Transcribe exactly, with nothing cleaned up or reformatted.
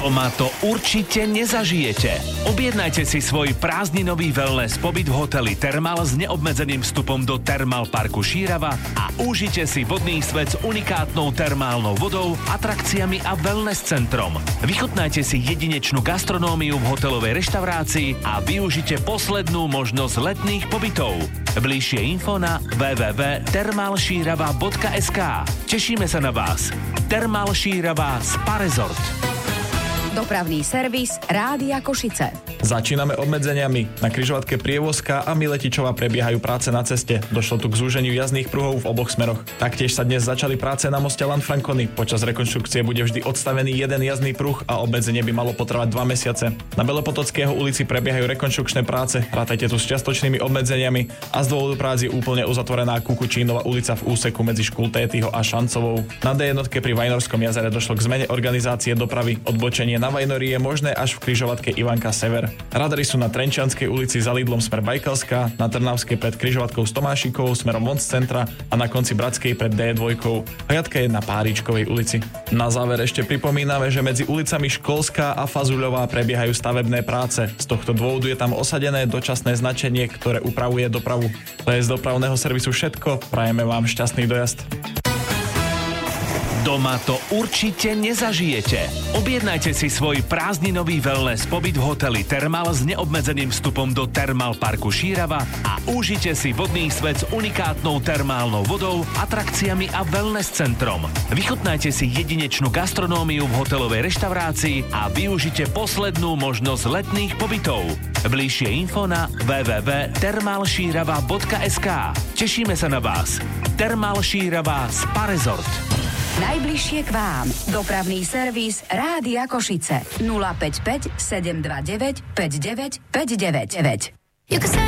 Doma to určite nezažijete. Objednajte si svoj prázdninový wellness pobyt v hoteli Thermal s neobmedzeným vstupom do Thermal parku Šírava a užite si vodný svet s unikátnou termálnou vodou, atrakciami a wellness centrom. Vychutnajte si jedinečnú gastronómiu v hotelovej reštaurácii a využite poslednú možnosť letných pobytov. Bližšie info na w w w bodka thermal šírava bodka es ká. Tešíme sa na vás. Thermal Šírava Spa Resort. Dopravný servis Rádia Košice. Začíname obmedzeniami. Na križovatke Prievozka a Miletičova prebiehajú práce na ceste. Došlo tu k zúženiu jazdných pruhov v oboch smeroch. Taktiež sa dnes začali práce na moste Lanfranconi. Počas rekonštrukcie bude vždy odstavený jeden jazdný pruh a obmedzenie by malo potrvať dva mesiace. Na Belopotockého ulici prebiehajú rekonštrukčné práce. Rátajte tu s čiastočnými obmedzeniami a z dôvodu prác je úplne uzatvorená Kukučínova ulica v úseku medzi Škultétyho a Šancovou. Na dé jednotke pri Vajnorskom jazere došlo k zmene organizácie dopravy. Odbočenie na Vajnori je možné až v križovatke Ivanka Sever. Radary sú na Trenčianskej ulici za Lidlom smer Bajkalská, na Trnavskej pred križovatkou s Tomášikovou smerom von z centra a na konci Bratskej pred dé dva. Hliadka je na Páričkovej ulici. Na záver ešte pripomíname, že medzi ulicami Školská a Fazuľová prebiehajú stavebné práce. Z tohto dôvodu je tam osadené dočasné značenie, ktoré upravuje dopravu. To je z dopravného servisu všetko. Prajeme vám šťastný dojazd. Doma to určite nezažijete. Objednajte si svoj prázdninový wellness pobyt v hoteli Thermal s neobmedzeným vstupom do Thermal parku Šírava a užite si vodný svet s unikátnou termálnou vodou, atrakciami a wellness centrom. Vychutnajte si jedinečnú gastronómiu v hotelovej reštaurácii a využite poslednú možnosť letných pobytov. Bližšie info na w w w bodka thermal šírava bodka es ká. Tešíme sa na vás. Thermal Šírava Spa Resort. Najbližšie k vám. Dopravný servis Rádia Košice. nula päť päť sedem dva deväť päť deväť päť deväť deväť.